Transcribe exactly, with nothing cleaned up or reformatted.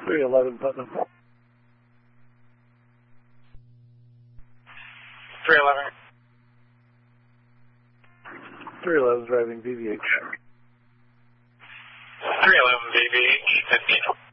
three eleven Putnam. three eleven. three eleven driving V V H. three eleven V V H, fifteen.